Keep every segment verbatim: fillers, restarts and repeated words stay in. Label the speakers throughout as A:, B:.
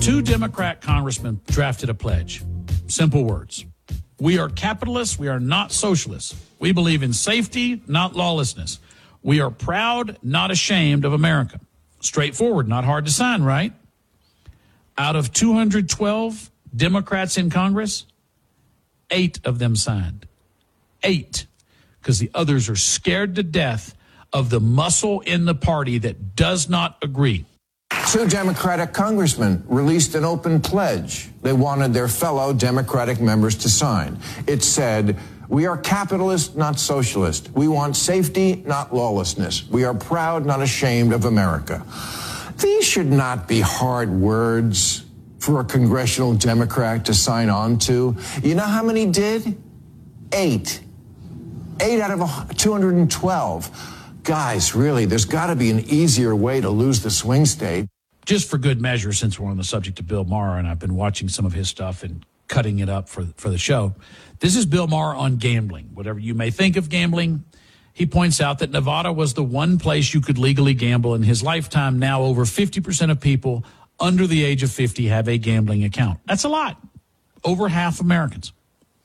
A: Two Democrat congressmen drafted a pledge. Simple words. We are capitalists. We are not socialists. We believe in safety, not lawlessness. We are proud, not ashamed of America. Straightforward, not hard to sign, right? Out of two hundred twelve Democrats in Congress, eight of them signed. Eight. Because the others are scared to death of the muscle in the party that does not agree.
B: Two Democratic congressmen released an open pledge they wanted their fellow Democratic members to sign. It said, "We are capitalists, not socialist. We want safety, not lawlessness. We are proud, not ashamed of America." These should not be hard words for a congressional Democrat to sign on to. You know how many did? Eight. Eight out of two hundred twelve. Guys, really, there's got to be an easier way to lose the swing state.
A: Just for good measure, since we're on the subject of Bill Maher, and I've been watching some of his stuff and cutting it up for, for the show, this is Bill Maher on gambling. Whatever you may think of gambling, he points out that Nevada was the one place you could legally gamble in his lifetime. Now over fifty percent of people under the age of fifty have a gambling account. That's a lot. Over half Americans.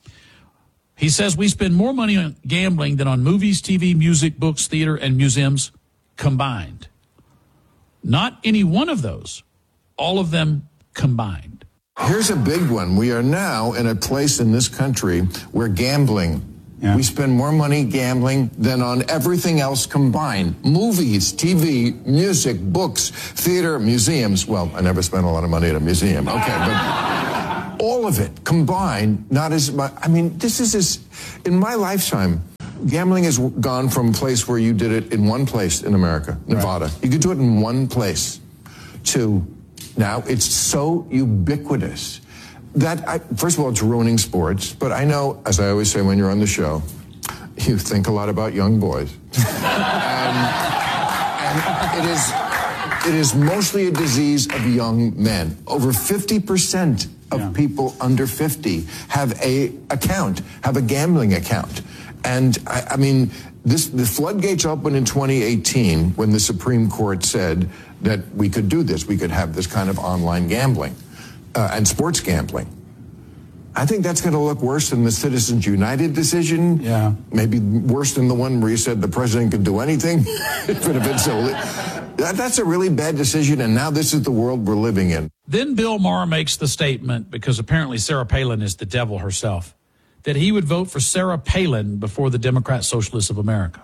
A: He says we spend more money on gambling than on movies, T V, music, books, theater, and museums combined. Not any one of those. All of them combined.
B: Here's a big one. We are now in a place in this country where gambling, yeah. we spend more money gambling than on everything else combined. Movies, T V, music, books, theater, museums. Well, I never spent a lot of money at a museum. Okay, but... all of it combined, not as much. I mean, this is as, in my lifetime, gambling has gone from a place where you did it in one place in America, Nevada. Right. You could do it in one place, to now it's so ubiquitous that, I, first of all, it's ruining sports. But I know, as I always say when you're on the show, you think a lot about young boys. and, and it is, it is mostly a disease of young men. Over fifty percent of yeah. people under fifty have a account, have a gambling account. And I, I mean, this, the floodgates opened in twenty eighteen when the Supreme Court said that we could do this. We could have this kind of online gambling uh, and sports gambling. I think that's going to look worse than the Citizens United decision.
A: Yeah.
B: Maybe worse than the one where you said the president could do anything. It could have been so. That, that's a really bad decision, and now this is the world we're living in.
A: Then Bill Maher makes the statement, because apparently Sarah Palin is the devil herself, that he would vote for Sarah Palin before the Democrat Socialists of America.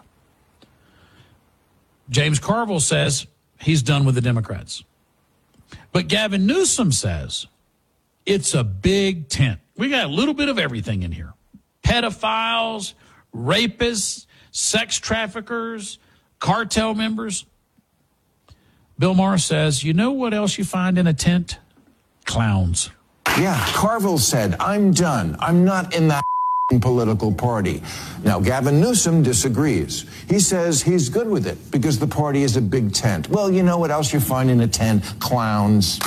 A: James Carville says he's done with the Democrats. But Gavin Newsom says it's a big tent. We got a little bit of everything in here. Pedophiles, rapists, sex traffickers, cartel members. Bill Maher says, you know what else you find in a tent? Clowns.
B: Yeah, Carville said, I'm done. I'm not in that political party. Now, Gavin Newsom disagrees. He says he's good with it because the party is a big tent. Well, you know what else you find in a tent? Clowns.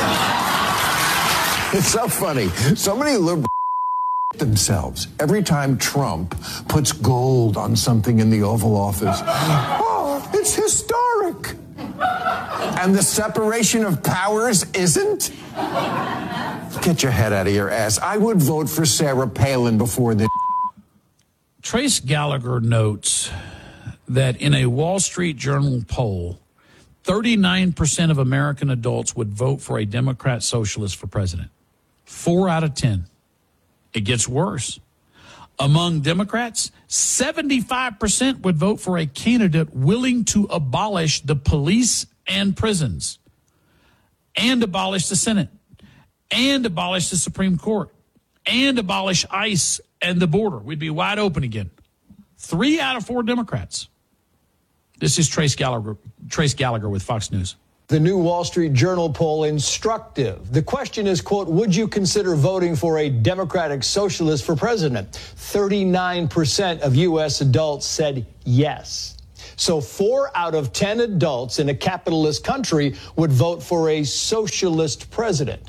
B: It's so funny. So many liberals themselves every time Trump puts gold on something in the Oval Office. Oh, it's historic. And the separation of powers isn't? Get your head out of your ass. I would vote for Sarah Palin before the...
A: Trace Gallagher notes that in a Wall Street Journal poll, thirty-nine percent of American adults would vote for a Democrat socialist for president. Four out of ten. It gets worse. Among Democrats, seventy-five percent would vote for a candidate willing to abolish the police and prisons, and abolish the Senate, and abolish the Supreme Court, and abolish ICE and the border. We'd be wide open again. Three out of four Democrats. This is Trace Gallagher, Trace Gallagher with Fox News.
C: The new Wall Street Journal poll instructive. The question is, quote, would you consider voting for a Democratic socialist for president? thirty-nine percent of U S adults said yes. So four out of ten adults in a capitalist country would vote for a socialist president.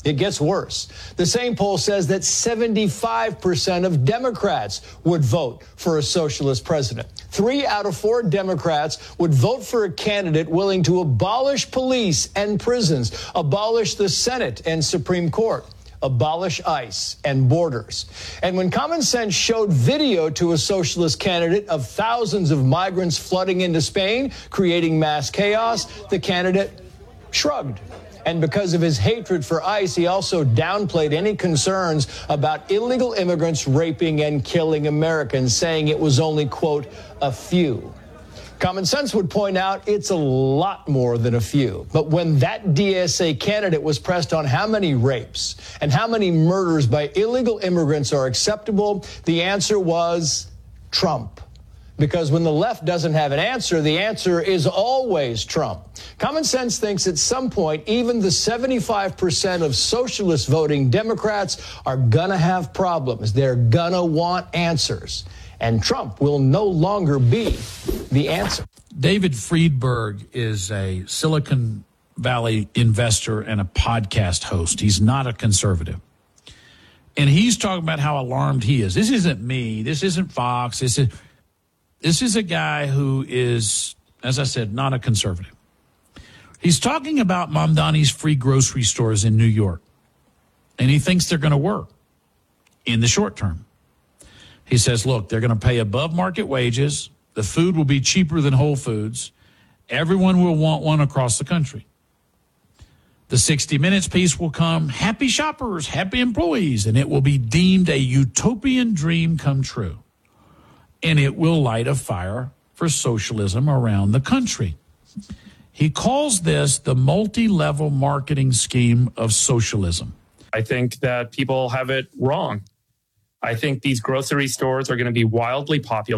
C: It gets worse. The same poll says that seventy-five percent of Democrats would vote for a socialist president. Three out of four Democrats would vote for a candidate willing to abolish police and prisons, abolish the Senate and Supreme Court, abolish ICE and borders. And when Common Sense showed video to a socialist candidate of thousands of migrants flooding into Spain, creating mass chaos, the candidate shrugged. And because of his hatred for ICE, he also downplayed any concerns about illegal immigrants raping and killing Americans, saying it was only, quote, a few. Common Sense would point out it's a lot more than a few. But when that D S A candidate was pressed on how many rapes and how many murders by illegal immigrants are acceptable, the answer was Trump. Because when the left doesn't have an answer, the answer is always Trump. Common Sense thinks at some point, even the seventy-five percent of socialist voting Democrats are gonna have problems. They're gonna want answers. And Trump will no longer be the answer.
A: David Friedberg is a Silicon Valley investor and a podcast host. He's not a conservative. And he's talking about how alarmed he is. This isn't me. This isn't Fox. This is... This is a guy who is, as I said, not a conservative. He's talking about Mamdani's free grocery stores in New York, and he thinks they're going to work in the short term. He says, look, they're going to pay above market wages. The food will be cheaper than Whole Foods. Everyone will want one across the country. The sixty minutes piece will come, happy shoppers, happy employees, and it will be deemed a utopian dream come true. And it will light a fire for socialism around the country. He calls this the multi-level marketing scheme of socialism.
D: I think that people have it wrong. I think these grocery stores are going to be wildly popular.